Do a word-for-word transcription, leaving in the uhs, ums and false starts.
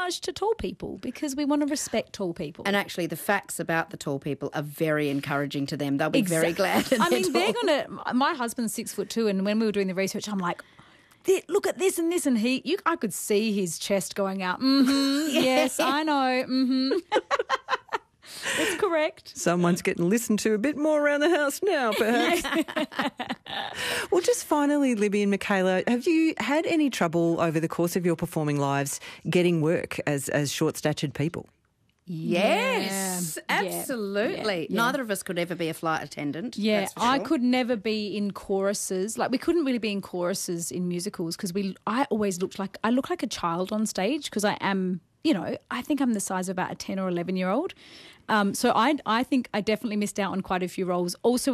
homage to tall people because we want to respect tall people. And actually the facts about the tall people are very encouraging to them. They'll be Exactly. very glad. I mean, they're going to – my husband's six foot two, and when we were doing the research, I'm like, look at this and this, and he, you, I could see his chest going out. Mm-hmm, yes, I know. Mm-hmm. It's correct. Someone's getting listened to a bit more around the house now, perhaps. Well, just finally, Libby and Michaela, have you had any trouble over the course of your performing lives getting work as, as short-statured people? Yes, Yeah. absolutely. Yeah. Yeah. Neither of us could ever be a flight attendant. Yeah, that's for I sure. could never be in choruses. Like, we couldn't really be in choruses in musicals because we. I always looked like I look like a child on stage because I am. You know, I think I'm the size of about a ten or eleven year old. Um, so I, I think I definitely missed out on quite a few roles. Also,